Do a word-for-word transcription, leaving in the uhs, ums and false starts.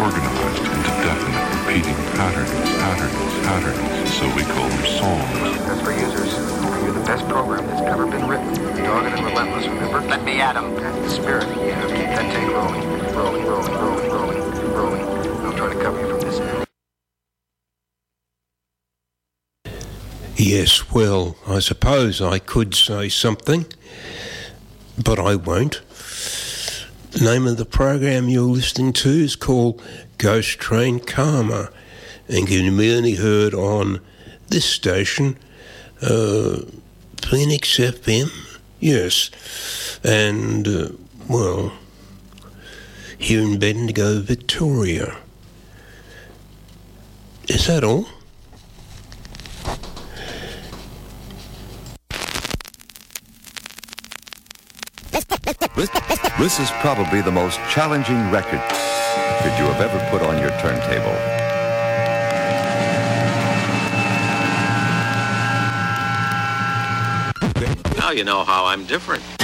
organized into definite repeating patterns, patterns, patterns, so we call them songs. That's for users. You're the best program that's ever been written. Dogged and relentless, remember? Let me at him. That's the spirit. Yeah, keep that tape rolling. Rolling, rolling, rolling, rolling, rolling. I'll try to cover you from this end. Yes, well, I suppose I could say something, but I won't. The name of the program you're listening to is called Ghost Train Karma, and can be only heard on this station, uh, Phoenix F M, yes, and, uh, well, here in Bendigo, Victoria. Is that all? This, this is probably the most challenging record that you have ever put on your turntable. Now you know how I'm different.